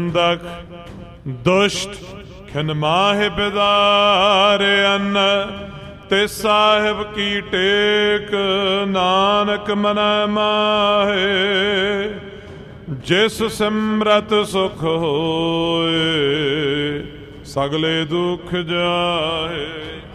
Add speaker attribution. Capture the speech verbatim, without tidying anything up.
Speaker 1: ਦਖ ਦੁਸ਼ਟ ਖਿਨ ਮਾਹਿ ਬਿਦਾਰਿਅਨ ਤੇ ਸਾਹਿਬ ਕੀ ਟੇਕ ਨਾਨਕ ਮਨੈ ਮਾਹੇ। ਜਿਸ ਸਿਮਰਤ ਸੁਖ ਹੋਏ ਸਗਲੇ ਦੁਖ ਜਾਏ।